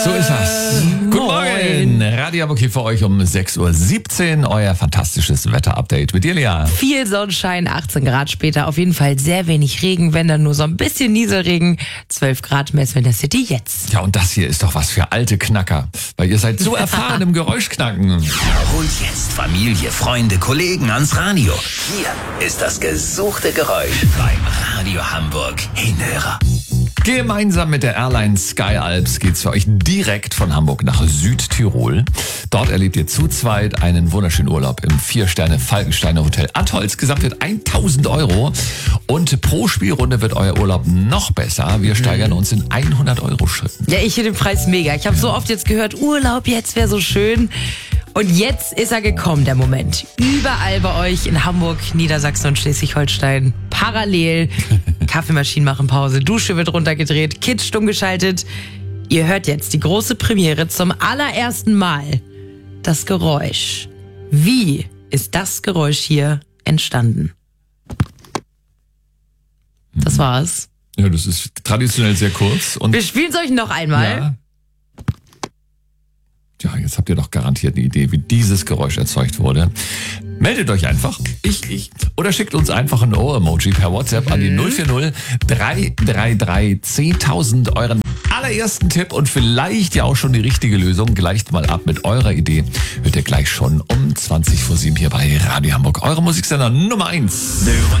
So ist das. Guten Morgen. Radio Hamburg hier für euch um 6.17 Uhr. Euer fantastisches Wetterupdate mit dir, Lea. Viel Sonnenschein, 18 Grad später. Auf jeden Fall sehr wenig Regen, wenn dann nur so ein bisschen Nieselregen. 12 Grad messen wir in der City jetzt. Ja, und das hier ist doch was für alte Knacker. Weil ihr seid so erfahren im Geräuschknacken. Holt jetzt Familie, Freunde, Kollegen ans Radio. Hier ist das gesuchte Geräusch beim Radio Hamburg Hinhörer. Gemeinsam mit der Airline Sky Alps geht's für euch direkt von Hamburg nach Südtirol. Dort erlebt ihr zu zweit einen wunderschönen Urlaub im 4-Sterne-Falkensteiner Hotel Atolls. Gesamtwert 1.000 €. Und pro Spielrunde wird euer Urlaub noch besser. Wir steigern uns in 100-Euro-Schritten. Ja, ich finde den Preis mega. Ich habe so oft jetzt gehört, Urlaub jetzt wäre so schön. Und jetzt ist er gekommen, der Moment. Überall bei euch in Hamburg, Niedersachsen und Schleswig-Holstein. Parallel. Kaffeemaschinen machen Pause, Dusche wird runtergedreht, Kids stumm geschaltet. Ihr hört jetzt die große Premiere zum allerersten Mal. Das Geräusch. Wie ist das Geräusch hier entstanden? Das war's. Ja, das ist traditionell sehr kurz. Und Wir spielen es euch noch einmal. Ja, jetzt habt ihr doch garantiert eine Idee, wie dieses Geräusch erzeugt wurde. Meldet euch einfach. Oder schickt uns einfach ein Ohr-Emoji per WhatsApp an die 040 333 10.000. Euren allerersten Tipp und vielleicht ja auch schon die richtige Lösung. Gleicht mal ab mit eurer Idee. Hört ihr gleich schon um 20 vor 7 hier bei Radio Hamburg. Eure Musiksender Nummer 1.